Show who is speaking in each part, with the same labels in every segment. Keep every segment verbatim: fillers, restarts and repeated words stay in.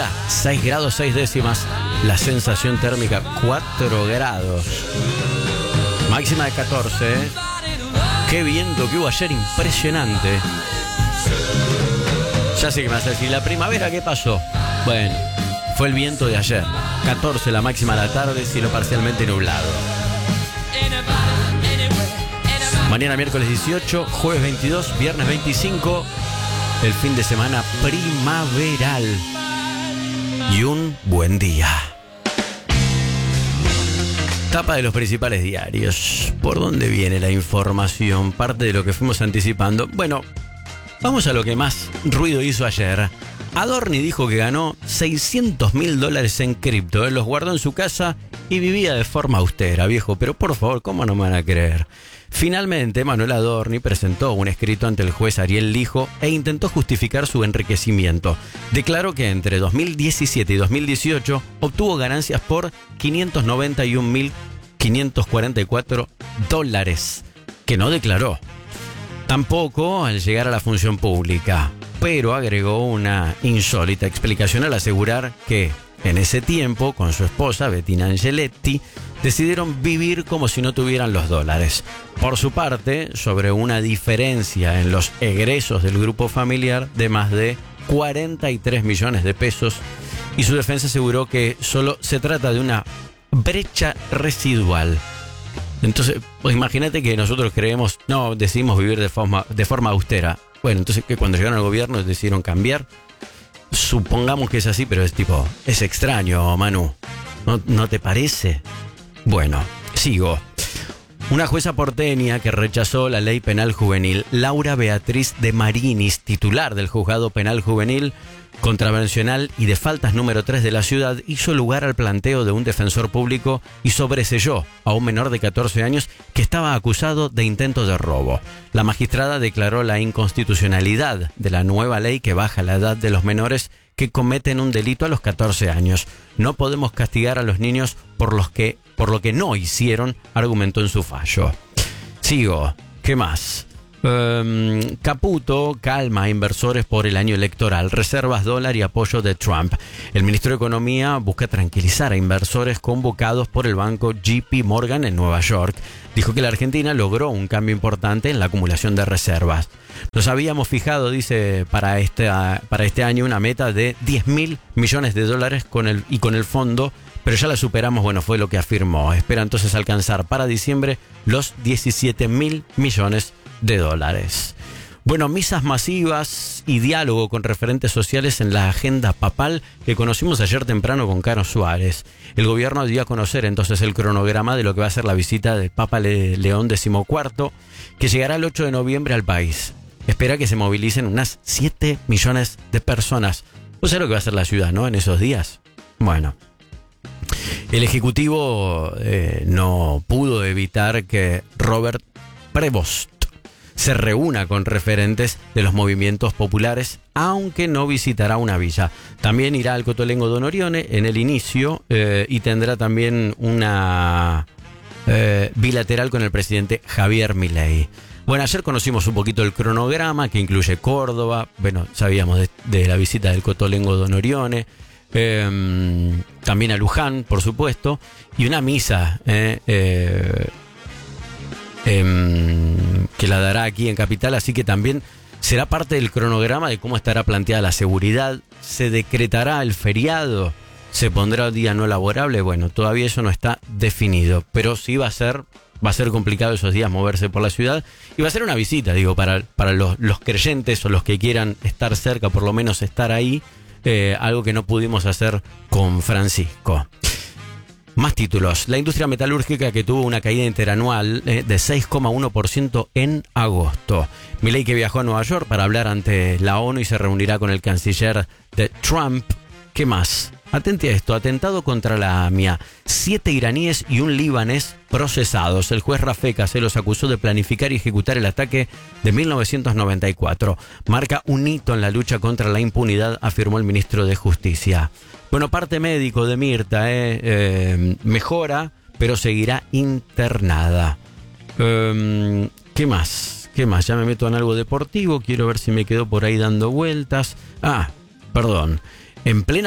Speaker 1: temperatura seis grados seis décimas. La sensación térmica cuatro grados. Máxima de catorce. ¿eh? Qué viento que hubo ayer, impresionante. Ya sé que me vas a decir, ¿la primavera qué pasó? Bueno, fue el viento de ayer. catorce la máxima de la tarde, cielo parcialmente nublado. Mañana miércoles dieciocho, jueves veintidós, viernes veinticinco. El fin de semana primaveral. Y un buen día. Tapa de los principales diarios. ¿Por dónde viene la información? Parte de lo que fuimos anticipando. Bueno, vamos a lo que más ruido hizo ayer. Adorni dijo que ganó seiscientos mil dólares en cripto. Él los guardó en su casa y vivía de forma austera, viejo. Pero por favor, ¿cómo no me van a creer? Finalmente, Manuel Adorni presentó un escrito ante el juez Ariel Lijo e intentó justificar su enriquecimiento. Declaró que entre dos mil diecisiete y dos mil dieciocho obtuvo ganancias por quinientos noventa y un mil quinientos cuarenta y cuatro dólares, que no declaró. Tampoco al llegar a la función pública, pero agregó una insólita explicación al asegurar que en ese tiempo, con su esposa Bettina Angeletti, decidieron vivir como si no tuvieran los dólares. Por su parte, sobre una diferencia en los egresos del grupo familiar de más de cuarenta y tres millones de pesos, y su defensa aseguró que solo se trata de una brecha residual. Entonces, pues imagínate que nosotros creemos, no, decidimos vivir de forma, de forma austera. Bueno, entonces que cuando llegaron al gobierno decidieron cambiar. Supongamos que es así, pero es tipo, es extraño, Manu. ¿No, no te parece? Bueno, sigo. Una jueza porteña que rechazó la ley penal juvenil, Laura Beatriz de Marinis, titular del juzgado penal juvenil, contravencional y de faltas número tres de la ciudad, hizo lugar al planteo de un defensor público y sobreseyó a un menor de catorce años que estaba acusado de intento de robo. La magistrada declaró la inconstitucionalidad de la nueva ley que baja la edad de los menores que cometen un delito a los catorce años. No podemos castigar a los niños por los que, por lo que no hicieron, argumentó en su fallo. Sigo. ¿Qué más? Um, Caputo calma a inversores por el año electoral, reservas dólar y apoyo de Trump. El ministro de Economía busca tranquilizar a inversores convocados por el banco J P Morgan en Nueva York. Dijo que la Argentina logró un cambio importante en la acumulación de reservas. Nos habíamos fijado, dice, para este, para este año una meta de diez mil millones de dólares con el, y con el fondo, pero ya la superamos, bueno, fue lo que afirmó. Espera entonces alcanzar para diciembre los diecisiete mil millones de dólares. Bueno, misas masivas y diálogo con referentes sociales en la agenda papal que conocimos ayer temprano con Caro Suárez. El gobierno dio a conocer entonces el cronograma de lo que va a ser la visita del Papa Le- León decimocuarto, que llegará el ocho de noviembre al país. Espera que se movilicen unas siete millones de personas. ¿Vos sabés lo que va a hacer la ciudad, no? En esos días. Bueno. El Ejecutivo eh, no pudo evitar que Robert Prevost se reúna con referentes de los movimientos populares, aunque no visitará una villa. También irá al Cotolengo Don Orione en el inicio eh, y tendrá también una eh, bilateral con el presidente Javier Milei. Bueno, ayer conocimos un poquito el cronograma que incluye Córdoba, bueno, sabíamos de, de la visita del Cotolengo Don Orione, eh, también a Luján, por supuesto, y una misa eh, eh, eh, que la dará aquí en Capital, así que también será parte del cronograma de cómo estará planteada la seguridad. Se decretará el feriado, se pondrá el día no laborable, bueno, todavía eso no está definido, pero sí va a ser, va a ser complicado esos días moverse por la ciudad, y va a ser una visita, digo, para, para los, los creyentes o los que quieran estar cerca, por lo menos estar ahí, eh, algo que no pudimos hacer con Francisco. Más títulos. La industria metalúrgica que tuvo una caída interanual eh, de seis coma uno por ciento en agosto. Milei, que viajó a Nueva York para hablar ante la ONU y se reunirá con el canciller de Trump. ¿Qué más? Atente a esto. Atentado contra la A M I A. Siete iraníes y un libanés procesados. El juez Rafeka se los acusó de planificar y ejecutar el ataque de mil novecientos noventa y cuatro. Marca un hito en la lucha contra la impunidad, afirmó el ministro de Justicia. Bueno, parte médico de Mirta, eh, eh, mejora, pero seguirá internada. Eh, ¿Qué más? ¿Qué más? Ya me meto en algo deportivo. Quiero ver si me quedó por ahí dando vueltas. Ah, perdón. En plena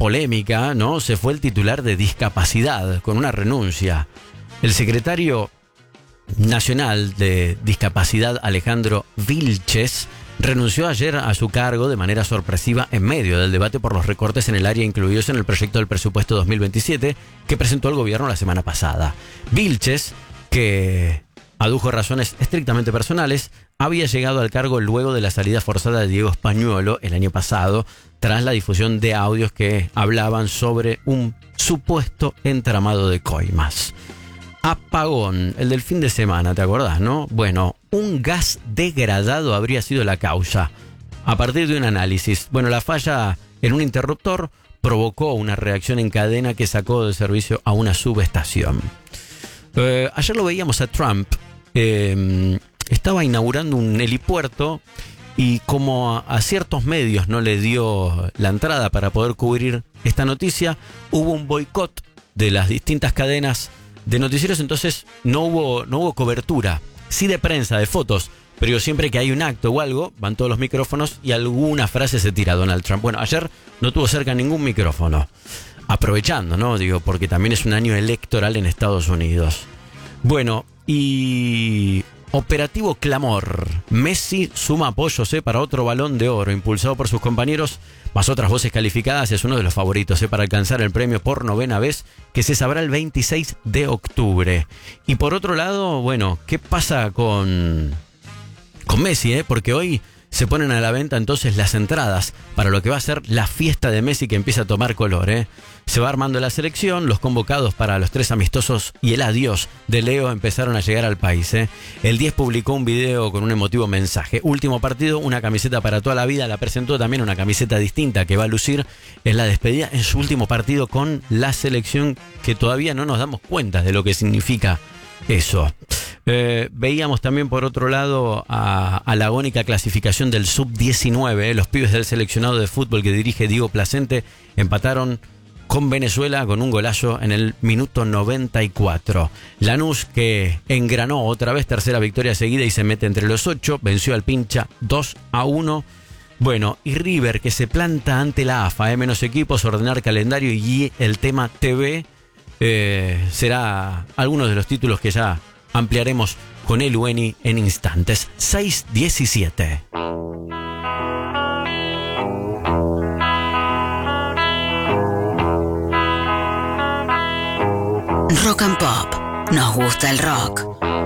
Speaker 1: polémica, ¿no? Se fue el titular de discapacidad con una renuncia. El secretario nacional de discapacidad, Alejandro Vilches, renunció ayer a su cargo de manera sorpresiva en medio del debate por los recortes en el área incluidos en el proyecto del presupuesto dos mil veintisiete que presentó el gobierno la semana pasada. Vilches, que adujo razones estrictamente personales, había llegado al cargo luego de la salida forzada de Diego Españuelo el año pasado, tras la difusión de audios que hablaban sobre un supuesto entramado de coimas. Apagón, el del fin de semana, ¿te acordás, no? Bueno, un gas degradado habría sido la causa. A partir de un análisis, bueno, la falla en un interruptor provocó una reacción en cadena que sacó de servicio a una subestación. Eh, ayer lo veíamos a Trump, eh, estaba inaugurando un helipuerto y como a, a ciertos medios no le dio la entrada para poder cubrir esta noticia, hubo un boicot de las distintas cadenas de noticieros, entonces no hubo, no hubo cobertura, sí de prensa, de fotos, pero siempre que hay un acto o algo, van todos los micrófonos y alguna frase se tira Donald Trump. Bueno, ayer no tuvo cerca ningún micrófono, aprovechando, ¿no? Digo, porque también es un año electoral en Estados Unidos. Bueno, y operativo clamor. Messi suma apoyos ¿eh? para otro Balón de Oro, impulsado por sus compañeros, más otras voces calificadas. Es uno de los favoritos ¿eh? para alcanzar el premio por novena vez, que se sabrá el veintiséis de octubre. Y por otro lado, bueno, ¿qué pasa con, con Messi? Eh? Porque hoy se ponen a la venta entonces las entradas para lo que va a ser la fiesta de Messi, que empieza a tomar color. ¿eh? Se va armando la selección, los convocados para los tres amistosos y el adiós de Leo empezaron a llegar al país. ¿eh? El diez publicó un video con un emotivo mensaje. Último partido, una camiseta para toda la vida. La presentó también una camiseta distinta que va a lucir en la despedida en su último partido con la selección, que todavía no nos damos cuenta de lo que significa eso. Eh, veíamos también por otro lado a, a la agónica clasificación del sub diecinueve. Eh, los pibes del seleccionado de fútbol que dirige Diego Placente empataron con Venezuela con un golazo en el minuto noventa y cuatro. Lanús, que engranó otra vez tercera victoria seguida y se mete entre los ocho, venció al Pincha dos a uno. Bueno, y River, que se planta ante la A F A, eh, menos equipos, ordenar calendario y el tema T V, eh, será algunos de los títulos que ya ampliaremos con el Ueni en instantes. seis diecisiete.
Speaker 2: Rock and Pop. Nos gusta el rock.